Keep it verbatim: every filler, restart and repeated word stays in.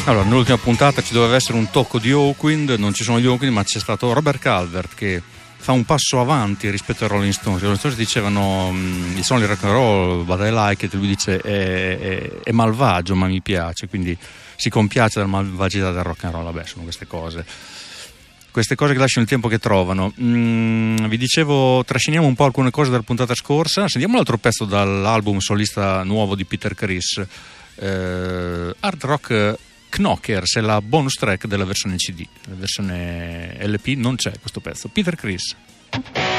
Allora, nell'ultima puntata ci doveva essere un tocco di Hawkwind, non ci sono gli Hawkwind, ma c'è stato Robert Calvert che fa un passo avanti rispetto ai Rolling Stones. I Rolling Stones dicevano i suoni di rock and roll, but I like it, lui dice è, è, è malvagio ma mi piace, quindi si compiace della malvagità del rock and roll. Vabbè, sono queste cose queste cose che lasciano il tempo che trovano. Mm, vi dicevo, trasciniamo un po' alcune cose della puntata scorsa, sentiamo l'altro pezzo dall'album solista nuovo di Peter Criss, eh, Hard Rock Knockers, è la bonus track della versione C D, la versione L P non c'è questo pezzo. Peter Criss.